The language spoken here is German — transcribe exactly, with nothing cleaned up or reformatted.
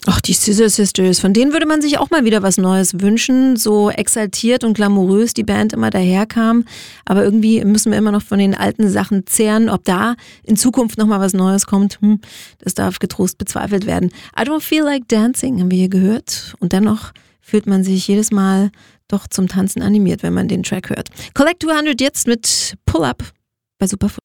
Ach, die Scissor Sisters, von denen würde man sich auch mal wieder was Neues wünschen. So exaltiert und glamourös die Band immer daherkam. Aber irgendwie müssen wir immer noch von den alten Sachen zehren. Ob da in Zukunft nochmal was Neues kommt, hm, das darf getrost bezweifelt werden. I Don't Feel Like Dancing haben wir hier gehört. Und dennoch fühlt man sich jedes Mal doch zum Tanzen animiert, wenn man den Track hört. Collect zweihundert jetzt mit Pull Up bei Superfruit.